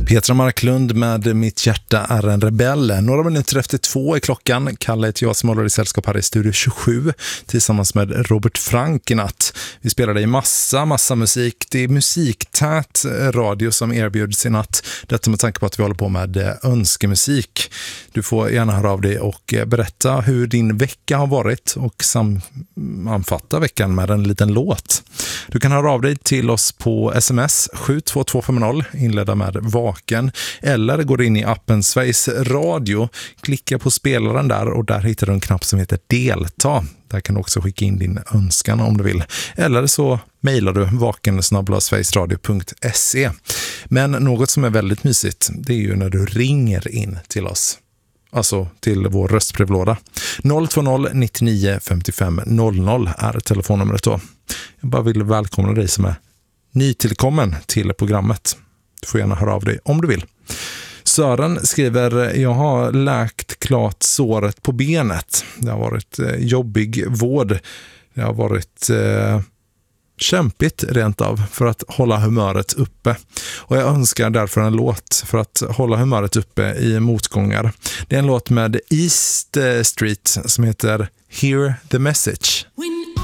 Petra Marklund med Mitt hjärta är en rebell. Några minuter efter 2 är klockan. Kalle heter jag som håller i sällskap här i Studio 27 tillsammans med Robert Frank i natt. Vi spelade i massa musik. Det är musiktät radio som erbjuds i natt. Detta med tanke på att vi håller på med önskemusik. Du får gärna höra av dig och berätta hur din vecka har varit och sammanfatta veckan med en liten låt. Du kan höra av dig till oss på sms 72250, inledda med vaken, eller går in i appen Sveriges Radio, klicka på spelaren där och där hittar du en knapp som heter delta. Där kan du också skicka in din önskan om du vill. Eller så mejlar du vaken@sverigesradio.se. Men något som är väldigt mysigt, det är ju när du ringer in till oss. Alltså till vår röstbrevlåda. 020 99 55 00 är telefonnumret då. Jag bara vill välkomna dig som är nytillkommen till programmet. Du får gärna höra av dig om du vill. Sören skriver: jag har läkt klart såret på benet. Det har varit jobbig vård. Det har varit kämpigt rent av för att hålla humöret uppe. Och jag önskar därför en låt för att hålla humöret uppe i motgångar. Det är en låt med East Street som heter Hear the Message.